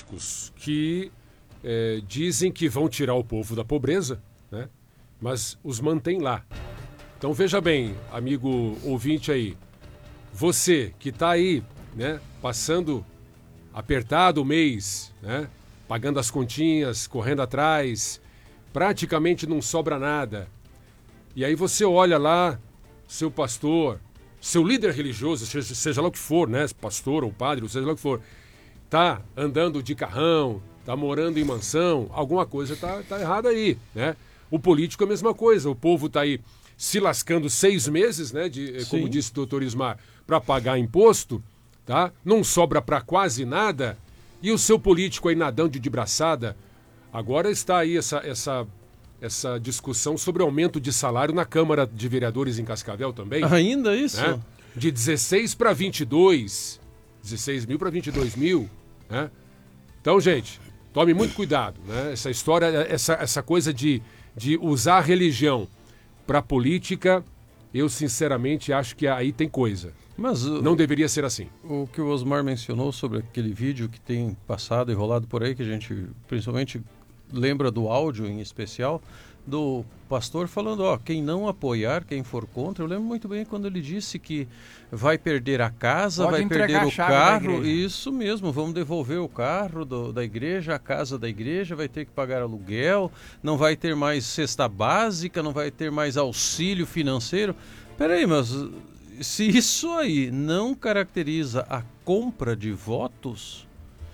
políticos que dizem que vão tirar o povo da pobreza, né? Mas os mantém lá. Então veja bem, amigo ouvinte aí, você que está aí, né, passando apertado o mês, né, pagando as continhas, correndo atrás, praticamente não sobra nada. E aí você olha lá, seu pastor, seu líder religioso, seja lá o que for, né, pastor ou padre, seja lá o que for, tá andando de carrão, tá morando em mansão, alguma coisa tá errada aí, né? O político é a mesma coisa, o povo tá aí se lascando 6 meses, né, como disse o doutor Ismar, para pagar imposto, tá? Não sobra para quase nada, e o seu político aí nadando de braçada. Agora está aí essa discussão sobre aumento de salário na Câmara de Vereadores em Cascavel também. Ainda isso? Né? De 16 para 22, 16 mil para 22 mil, né? Então, gente, tome muito cuidado, né? Essa história, essa coisa de usar a religião para política, eu sinceramente acho que aí tem coisa. Mas não deveria ser assim. O que o Osmar mencionou sobre aquele vídeo que tem passado e rolado por aí, que a gente principalmente lembra do áudio em especial, do pastor falando, quem não apoiar, quem for contra, eu lembro muito bem quando ele disse que vai perder a casa, pode vai perder o carro, isso mesmo, vamos devolver o carro da igreja, a casa da igreja, vai ter que pagar aluguel, não vai ter mais cesta básica, não vai ter mais auxílio financeiro. Peraí, mas se isso aí não caracteriza a compra de votos,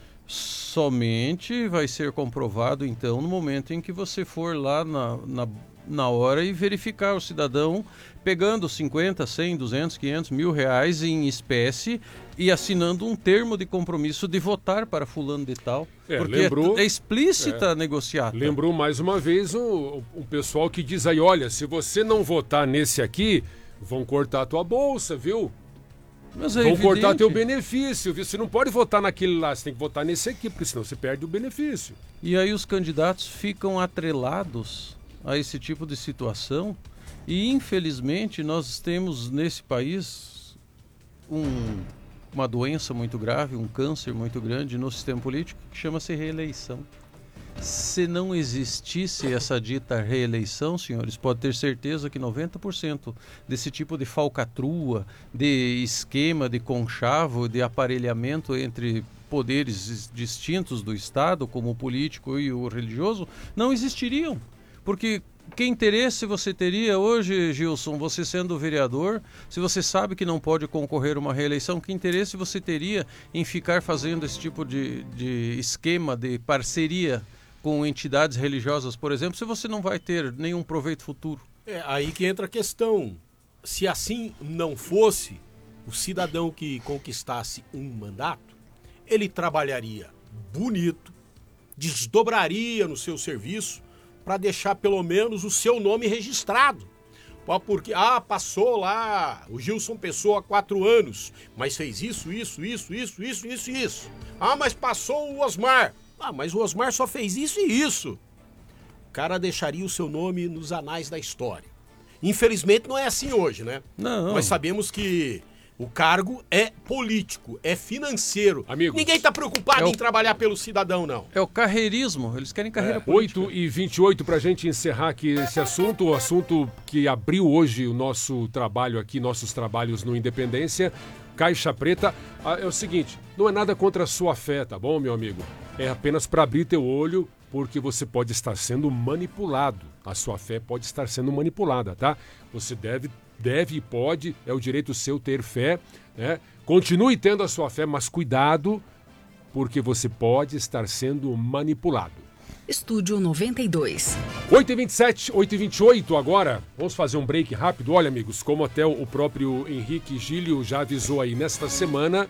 somente vai ser comprovado, então, no momento em que você for lá na hora e verificar o cidadão pegando 50, 100, 200, 500, R$1.000 em espécie e assinando um termo de compromisso de votar para fulano de tal. Porque é explícita a negociata. Lembrou mais uma vez o pessoal que diz aí, olha, se você não votar nesse aqui, vão cortar a tua bolsa, viu? Mas é vão evidente. cortar teu benefício, viu? Você não pode votar naquele lá, você tem que votar nesse aqui, porque senão você perde o benefício. E aí os candidatos ficam atrelados a esse tipo de situação e, infelizmente, nós temos nesse país uma doença muito grave, um câncer muito grande no sistema político que chama-se reeleição. Se não existisse essa dita reeleição, senhores, pode ter certeza que 90% desse tipo de falcatrua, de esquema, de conchavo, de aparelhamento entre poderes distintos do Estado, como o político e o religioso, não existiriam. Porque que interesse você teria hoje, Gilson, você sendo vereador, se você sabe que não pode concorrer a uma reeleição, que interesse você teria em ficar fazendo esse tipo de esquema, de parceria com entidades religiosas, por exemplo, se você não vai ter nenhum proveito futuro? É aí que entra a questão. Se assim não fosse, o cidadão que conquistasse um mandato, ele trabalharia bonito, desdobraria no seu serviço para deixar pelo menos o seu nome registrado. Porque, passou lá o Gilson Pessoa há 4 anos, mas fez isso. Mas passou o Osmar. Mas o Osmar só fez isso e isso. O cara deixaria o seu nome nos anais da história. Infelizmente não é assim hoje, né? Não. Nós sabemos que o cargo é político, é financeiro. Amigos, ninguém está preocupado em trabalhar pelo cidadão, não. É o carreirismo, eles querem carreira política. 8h28 para a gente encerrar aqui esse assunto, o assunto que abriu hoje o nosso trabalho aqui, nossos trabalhos no Independência, Caixa Preta. É o seguinte, não é nada contra a sua fé, tá bom, meu amigo? É apenas para abrir teu olho, porque você pode estar sendo manipulado. A sua fé pode estar sendo manipulada, tá? Você deve e pode, é o direito seu ter fé, né? Continue tendo a sua fé, mas cuidado, porque você pode estar sendo manipulado. Estúdio 92. 8h27, 8h28 agora. Vamos fazer um break rápido. Olha, amigos, como até o próprio Henrique Gílio já avisou aí nesta semana,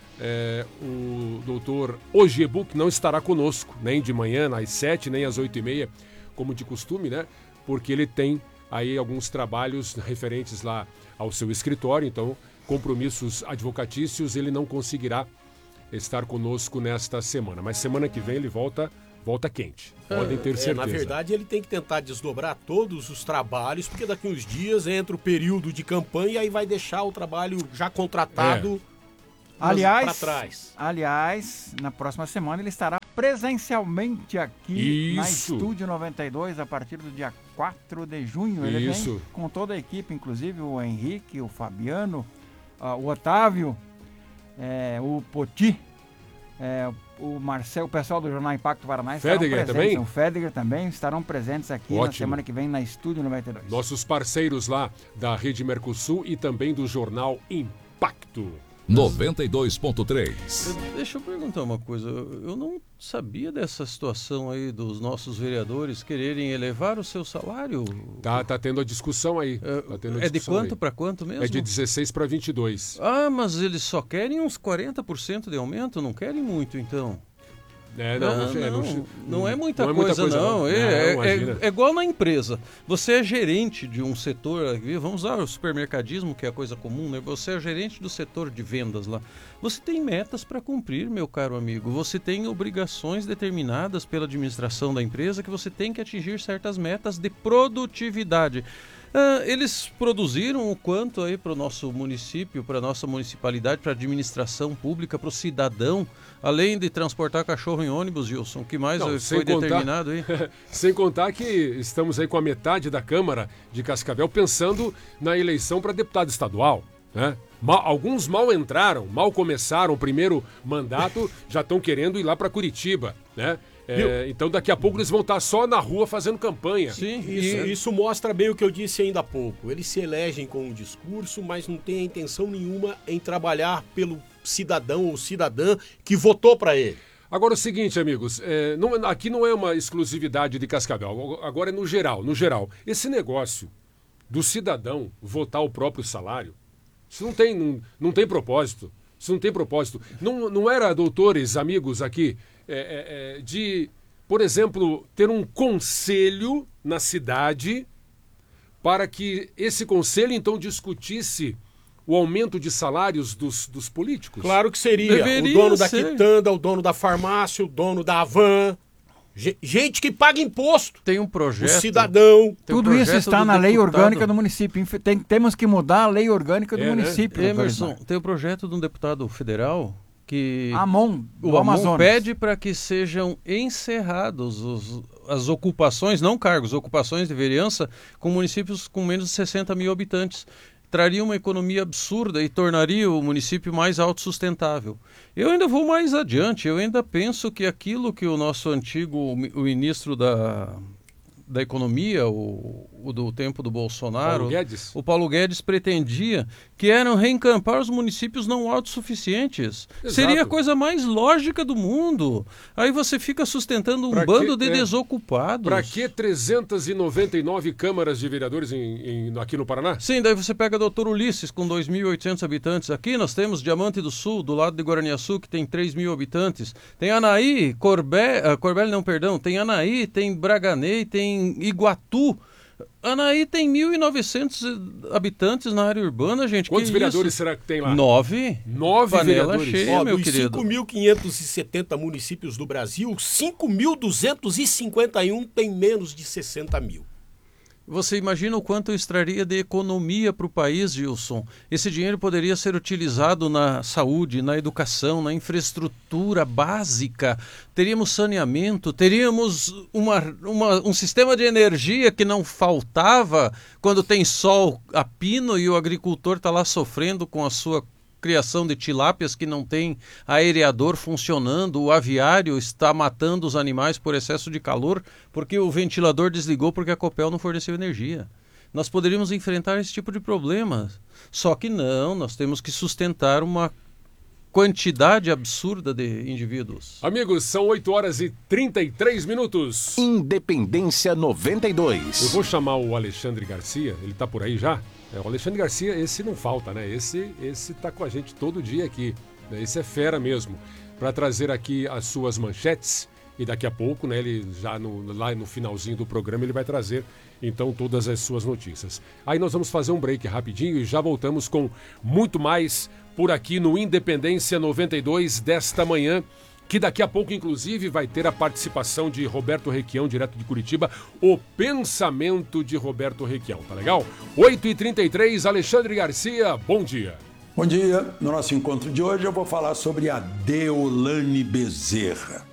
o doutor Ojebu, que não estará conosco, nem de manhã às 7, nem às 8h30, como de costume, né? Porque ele tem aí alguns trabalhos referentes lá ao seu escritório, então compromissos advocatícios, ele não conseguirá estar conosco nesta semana. Mas semana que vem ele volta quente. Podem ter certeza. Na verdade, ele tem que tentar desdobrar todos os trabalhos, porque daqui uns dias entra o período de campanha e aí vai deixar o trabalho já contratado para trás. Aliás, na próxima semana ele estará presencialmente aqui na Isso. Estúdio 92 a partir do dia 4 de junho. Ele Isso. vem com toda a equipe, inclusive o Henrique, o Fabiano, o Otávio, o Poti, o Marcel, o pessoal do Jornal Impacto Paraná estarão Fediger presentes. também? O Fediger também estarão presentes aqui na Ótimo. semana que vem na Estúdio 92. Nossos parceiros lá da Rede Mercosul e também do Jornal Impacto. 92.3. Deixa eu perguntar uma coisa. Eu não sabia dessa situação aí dos nossos vereadores quererem elevar o seu salário. Tá tendo a discussão aí. É de quanto para quanto mesmo? É de 16 para 22. Ah, mas eles só querem uns 40% de aumento, não querem muito então. Não é muita coisa, não. É igual na empresa. Você é gerente de um setor, vamos usar o supermercadismo, que é a coisa comum, né? Você é gerente do setor de vendas lá. Você tem metas para cumprir, meu caro amigo. Você tem obrigações determinadas pela administração da empresa que você tem que atingir certas metas de produtividade. Eles produziram o quanto aí para o nosso município, para a nossa municipalidade, para a administração pública, para o cidadão, além de transportar cachorro em ônibus, Gilson, o que mais foi determinado aí? Sem contar que estamos aí com a metade da Câmara de Cascavel pensando na eleição para deputado estadual, né? Alguns mal entraram, mal começaram o primeiro mandato, já estão querendo ir lá para Curitiba, né? Então daqui a pouco eles vão estar só na rua fazendo campanha. Sim, isso mostra bem o que eu disse ainda há pouco. Eles se elegem com um discurso, mas não têm intenção nenhuma em trabalhar pelo cidadão ou cidadã que votou para ele. Agora é o seguinte, amigos, aqui não é uma exclusividade de Cascavel, agora é no geral. Esse negócio do cidadão votar o próprio salário, isso não tem propósito. Isso não tem propósito. Não era, doutores, amigos aqui, de, por exemplo, ter um conselho na cidade para que esse conselho, então, discutisse o aumento de salários dos políticos? Claro que seria. Deveria o dono ser. da quitanda, o dono da farmácia, o dono da Havan. Gente que paga imposto. Tem um projeto. O cidadão. Tudo isso está na lei orgânica do município. Temos que mudar a lei orgânica do município. Emerson, tem o projeto de um deputado federal que o Amazonas pede para que sejam encerrados as ocupações, não cargos, ocupações de vereança com municípios com menos de 60 mil habitantes. Traria uma economia absurda e tornaria o município mais autossustentável. Eu ainda vou mais adiante, eu ainda penso que aquilo que o nosso antigo ministro da Economia, o do tempo do Bolsonaro, o Paulo Guedes pretendia, que eram reencampar os municípios não autossuficientes. Exato. Seria a coisa mais lógica do mundo. Aí você fica sustentando um bando de desocupados. Para que 399 câmaras de vereadores aqui no Paraná? Sim, daí você pega Doutor Ulisses, com 2.800 habitantes. Aqui nós temos Diamante do Sul, do lado de Guaraniaçu, que tem 3.000 habitantes. Tem Anaí, tem Anaí, tem Braganei, tem Iguatu. Anaí tem 1.900 habitantes na área urbana, gente. Quantos vereadores será que tem lá? 9. 9 Panela vereadores. cheia, meu dos querido. 5.570 municípios do Brasil, 5.251 tem menos de 60 mil. Você imagina o quanto eu extraria de economia para o país, Gilson? Esse dinheiro poderia ser utilizado na saúde, na educação, na infraestrutura básica. Teríamos saneamento, teríamos um sistema de energia que não faltava quando tem sol a pino e o agricultor está lá sofrendo com a sua criação de tilápias que não tem aereador funcionando, o aviário está matando os animais por excesso de calor, porque o ventilador desligou porque a Copel não forneceu energia. Nós poderíamos enfrentar esse tipo de problema. Só que não, nós temos que sustentar uma quantidade absurda de indivíduos. Amigos, são 8 horas e 33 minutos. Independência 92. Eu vou chamar o Alexandre Garcia, ele está por aí já? O Alexandre Garcia, esse não falta, né? Esse tá com a gente todo dia aqui, né? Esse é fera mesmo, para trazer aqui as suas manchetes e daqui a pouco, né? Ele já lá no finalzinho do programa ele vai trazer então todas as suas notícias. Aí nós vamos fazer um break rapidinho e já voltamos com muito mais por aqui no Independência 92 desta manhã, que daqui a pouco, inclusive, vai ter a participação de Roberto Requião, direto de Curitiba, o pensamento de Roberto Requião, tá legal? 8h33, Alexandre Garcia, bom dia. Bom dia, no nosso encontro de hoje eu vou falar sobre a Deolane Bezerra.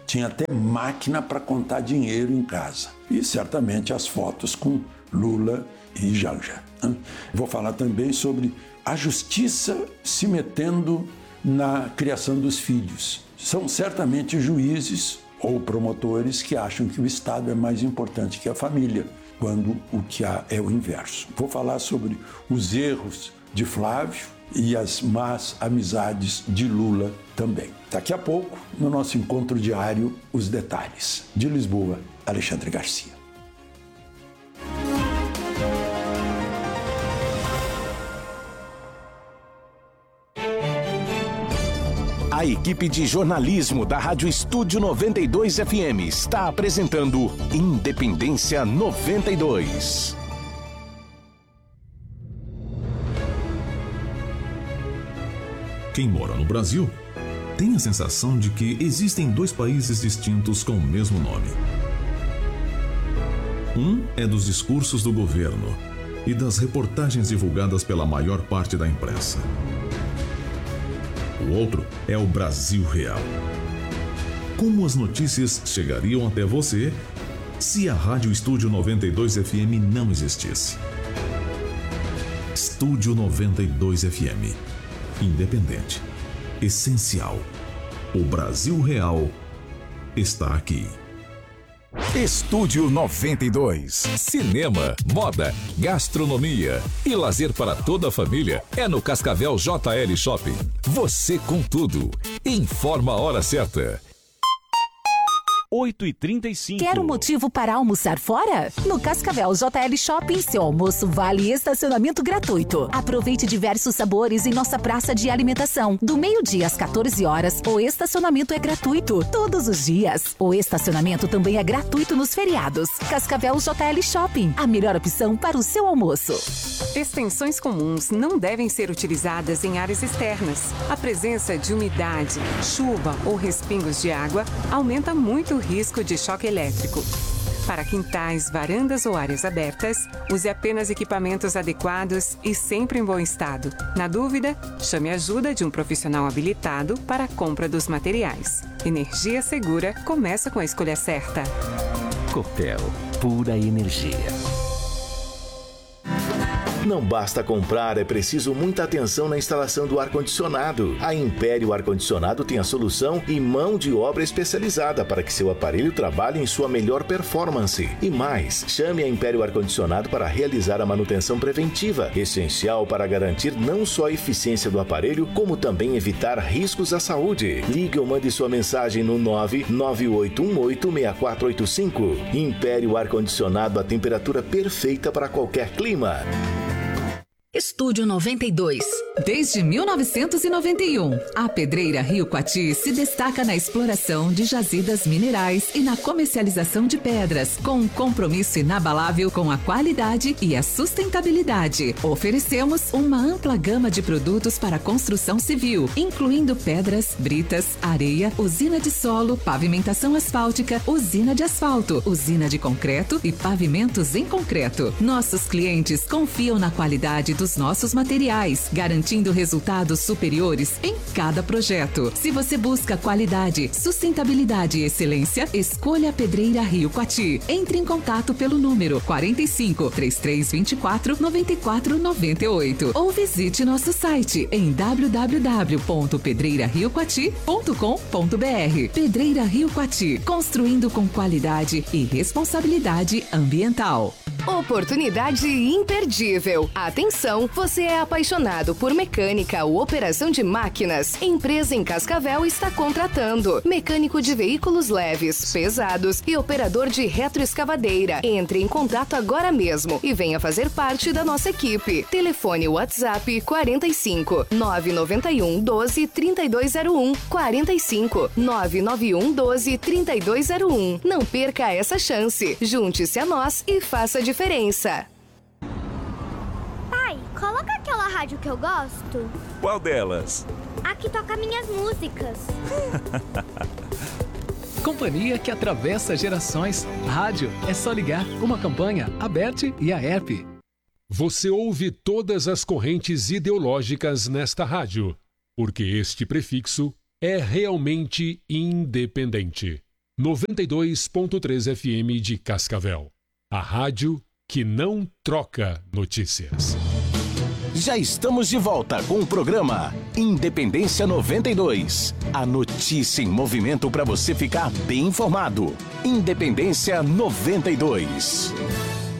Tinha até máquina para contar dinheiro em casa. E certamente as fotos com Lula e Janja. Vou falar também sobre a justiça se metendo na criação dos filhos. São certamente juízes ou promotores que acham que o Estado é mais importante que a família, quando o que há é o inverso. Vou falar sobre os erros de Flávio e as más amizades de Lula também. Daqui a pouco, no nosso encontro diário, os detalhes. De Lisboa, Alexandre Garcia. A equipe de jornalismo da Rádio Estúdio 92 FM está apresentando Independência 92. Quem mora no Brasil tem a sensação de que existem dois países distintos com o mesmo nome. Um é dos discursos do governo e das reportagens divulgadas pela maior parte da imprensa. O outro é o Brasil real. Como as notícias chegariam até você se a Rádio Estúdio 92 FM não existisse? Estúdio 92 FM. Independente. Essencial. O Brasil real está aqui. Estúdio 92. Cinema, moda, gastronomia e lazer para toda a família é no Cascavel JL Shopping. Você com tudo. Informa a hora certa. 8h35. Quer um motivo para almoçar fora? No Cascavel JL Shopping, seu almoço vale estacionamento gratuito. Aproveite diversos sabores em nossa praça de alimentação. Do meio-dia às 14 horas, o estacionamento é gratuito todos os dias. O estacionamento também é gratuito nos feriados. Cascavel JL Shopping, a melhor opção para o seu almoço. Extensões comuns não devem ser utilizadas em áreas externas. A presença de umidade, chuva ou respingos de água aumenta muito o risco de choque elétrico. Para quintais, varandas ou áreas abertas, use apenas equipamentos adequados e sempre em bom estado. Na dúvida, chame a ajuda de um profissional habilitado para a compra dos materiais. Energia segura começa com a escolha certa. Copel, pura energia. Não basta comprar, é preciso muita atenção na instalação do ar-condicionado. A Império Ar-Condicionado tem a solução e mão de obra especializada para que seu aparelho trabalhe em sua melhor performance. E mais, chame a Império Ar-Condicionado para realizar a manutenção preventiva, essencial para garantir não só a eficiência do aparelho, como também evitar riscos à saúde. Ligue ou mande sua mensagem no 998186485. Império Ar-Condicionado, a temperatura perfeita para qualquer clima. Estúdio 92. Desde 1991, a Pedreira Rio Coati se destaca na exploração de jazidas minerais e na comercialização de pedras, com um compromisso inabalável com a qualidade e a sustentabilidade. Oferecemos uma ampla gama de produtos para construção civil, incluindo pedras, britas, areia, usina de solo, pavimentação asfáltica, usina de asfalto, usina de concreto e pavimentos em concreto. Nossos clientes confiam na qualidade dos nossos materiais, garantindo resultados superiores em cada projeto. Se você busca qualidade, sustentabilidade e excelência, escolha a Pedreira Rio Coati. Entre em contato pelo número 45 3324 9498 ou visite nosso site em www.pedreirariocoati.com.br. Pedreira Rio Coati, construindo com qualidade e responsabilidade ambiental. Oportunidade imperdível. Atenção, você é apaixonado por mecânica ou operação de máquinas? Empresa em Cascavel está contratando mecânico de veículos leves, pesados e operador de retroescavadeira. Entre em contato agora mesmo e venha fazer parte da nossa equipe. Telefone WhatsApp 45 991 12 3201 45 991 12 3201. Não perca essa chance. Junte-se a nós e faça a diferença. Pai, coloca aquela rádio que eu gosto. Qual delas? A que toca minhas músicas. Companhia que atravessa gerações. Rádio é só ligar. Uma campanha, Aberte e a ERP. Você ouve todas as correntes ideológicas nesta rádio, porque este prefixo é realmente independente. 92.3 FM de Cascavel. A rádio que não troca notícias. Já estamos de volta com o programa Independência 92. A notícia em movimento para você ficar bem informado. Independência 92.